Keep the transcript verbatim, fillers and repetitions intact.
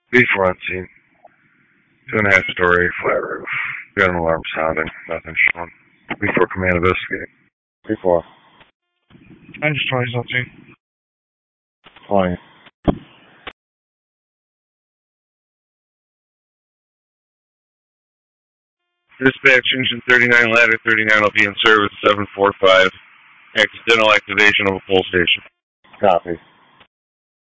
B four on scene. Two and a half story, flat roof. Got an alarm sounding. Nothing showing. B four command investigating. B four. I just twenty on scene. twenty. Dispatch engine thirty-nine, ladder thirty-nine will be in service seven four five. Accidental activation of a pole station. Copy.